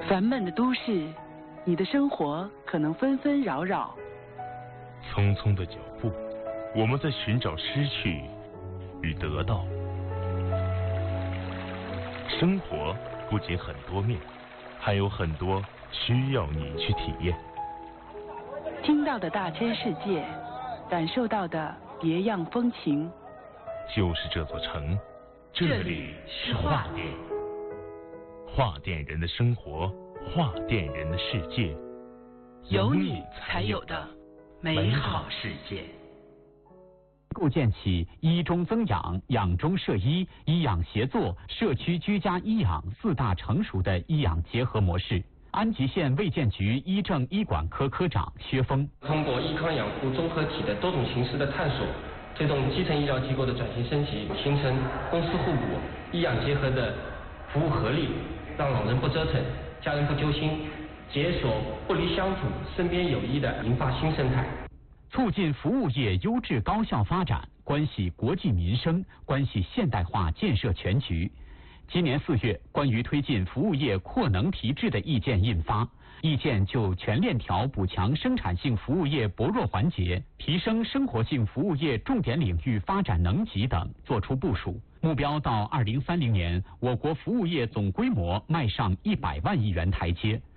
烦闷的都市，你的生活可能纷纷扰扰。 匆匆的脚步，我们在寻找失去与得到。生活不仅很多面，还有很多需要你去体验。 听到的大千世界，感受到的别样风情。 就是这座城，这里是画店。画店人的生活，画店人的世界， 有你才有的美好世界。 构建起医中增养、养中摄医、医养协作、社区居家医养4大成熟的医养结合模式。安吉县卫健局医政医管科科长薛峰通过医康养护综合体的多种形式的探索，推动基层医疗机构的转型升级，形成公私互补、医养结合的服务合力，让老人不折腾，家人不揪心，解锁不离乡土、身边有医的银发新生态。 促进服务业优质高效发展，关系国计民生，关系现代化建设全局。今年4月，关于推进服务业扩能提质的意见印发，意见就全链条补强生产性服务业薄弱环节，提升生活性服务业重点领域发展能级等作出部署。目标到2030年，我国服务业总规模迈上100万亿元台阶。